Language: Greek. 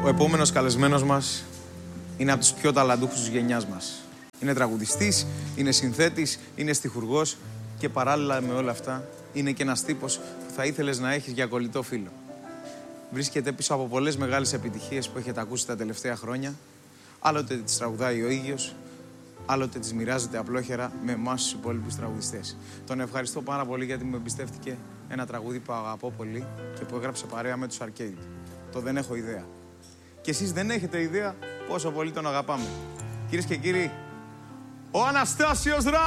Ο επόμενος καλεσμένος μας είναι από τους πιο ταλαντούχους της γενιάς μας. Είναι τραγουδιστής, είναι συνθέτης, είναι στιχουργός και παράλληλα με όλα αυτά είναι και ένας τύπος που θα ήθελες να έχεις για κολλητό φίλο. Βρίσκεται πίσω από πολλές μεγάλες επιτυχίες που έχετε ακούσει τα τελευταία χρόνια. Άλλοτε τις τραγουδάει ο ίδιος, άλλοτε τις μοιράζεται απλόχερα με εμάς τους υπόλοιπους τραγουδιστές. Τον ευχαριστώ πάρα πολύ γιατί μου εμπιστεύτηκε ένα τραγούδι που αγαπώ πολύ και που έγραψε παρέα με τους Arcade. Το «Δεν έχω ιδέα». Και εσείς δεν έχετε ιδέα πόσο πολύ τον αγαπάμε. Κυρίες και κύριοι, ο Αναστάσιος Ράμος!